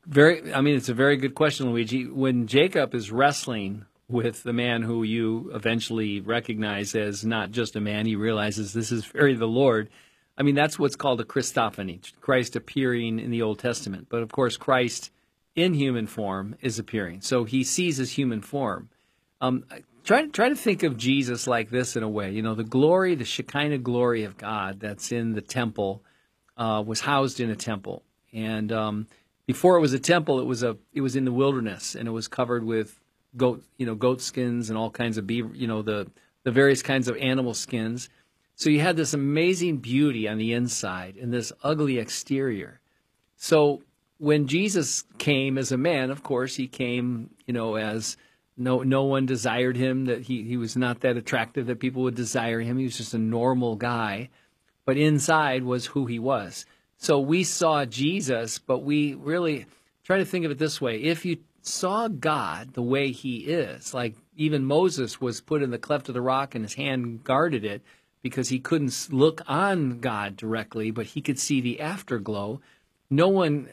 It's a very good question, Luigi. When Jacob is wrestling with the man who you eventually recognize as not just a man, he realizes this is very the Lord. I mean, that's what's called a Christophany, Christ appearing in the Old Testament. But of course, Christ in human form is appearing. So he sees his human form. Try to think of Jesus like this in a way. You know, the glory, the Shekinah glory of God that's in the temple was housed in a temple. And before it was a temple, it was in the wilderness, and it was covered with goat skins and all kinds of beaver, the various kinds of animal skins. So you had this amazing beauty on the inside and this ugly exterior. So when Jesus came as a man, of course, he came, as no one desired him, that he was not that attractive that people would desire him. He was just a normal guy. But inside was who he was. So we saw Jesus, but we really try to think of it this way. If you saw God the way he is, like even Moses was put in the cleft of the rock and his hand guarded it because he couldn't look on God directly, but he could see the afterglow. No one,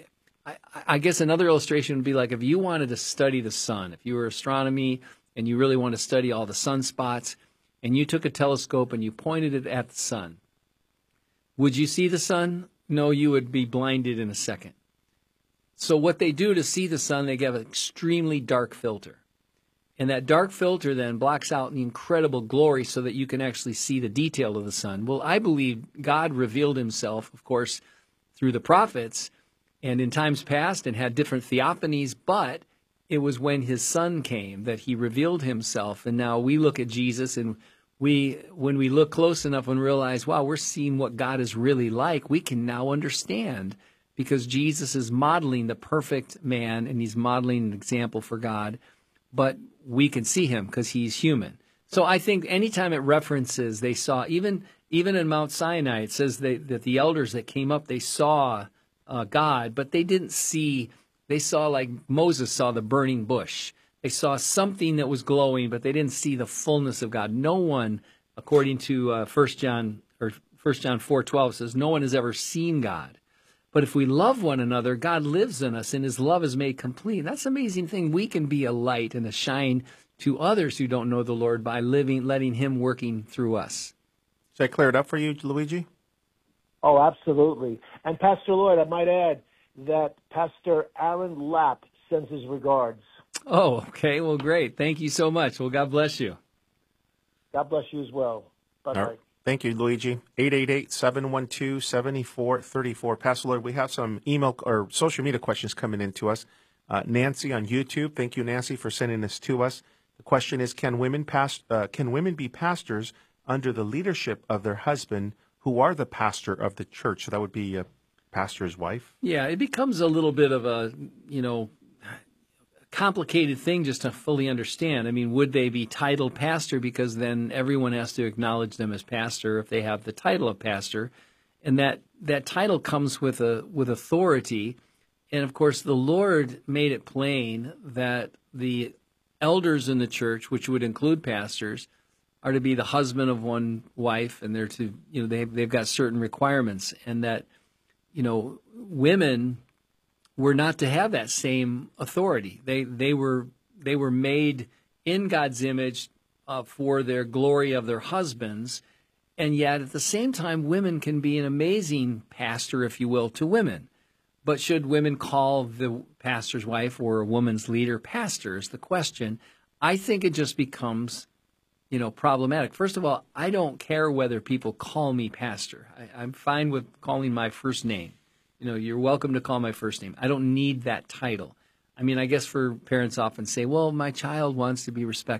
I guess another illustration would be like if you wanted to study the sun, if you were astronomy and you really want to study all the sunspots, and you took a telescope and you pointed it at the sun, would you see the sun? No, you would be blinded in a second. So what they do to see the sun, they give an extremely dark filter. And that dark filter then blocks out the incredible glory so that you can actually see the detail of the sun. Well, I believe God revealed himself, of course, through the prophets and in times past and had different theophanies, but it was when his son came that he revealed himself. And now we look at Jesus and when we look close enough and realize, wow, we're seeing what God is really like, we can now understand because Jesus is modeling the perfect man and he's modeling an example for God, but we can see him because he's human. So I think anytime it references, they saw, even in Mount Sinai, it says that the elders that came up, they saw God, but they didn't see, they saw like Moses saw the burning bush. They saw something that was glowing, but they didn't see the fullness of God. No one, according to 1 John 4:12 says, no one has ever seen God. But if we love one another, God lives in us, and his love is made complete. That's an amazing thing. We can be a light and a shine to others who don't know the Lord by letting him working through us. Does that clear it up for you, Luigi? Oh, absolutely. And Pastor Lloyd, I might add that Pastor Aaron Lapp sends his regards. Oh, okay. Well, great. Thank you so much. Well, God bless you. God bless you as well. Bye-bye. Right. Thank you, Luigi. 888-712-7434. Pastor Lloyd, we have some email or social media questions coming in to us. Nancy on YouTube. Thank you, Nancy, for sending this to us. The question is, can women be pastors under the leadership of their husband, who are the pastor of the church? So that would be a pastor's wife. Yeah, it becomes a little bit of a, complicated thing just to fully understand. I mean, would they be titled pastor because then everyone has to acknowledge them as pastor if they have the title of pastor, and that title comes with authority. And of course, the Lord made it plain that the elders in the church, which would include pastors, are to be the husband of one wife, and they're to they've got certain requirements, and that women were not to have that same authority. They were made in God's image for their glory of their husbands, and yet at the same time, women can be an amazing pastor, if you will, to women. But should women call the pastor's wife or a woman's leader pastor is the question. I think it just becomes, problematic. First of all, I don't care whether people call me pastor. I'm fine with calling my first name. You're welcome to call my first name. I don't need that title. I mean, I guess for parents often say, well, my child wants to be respected.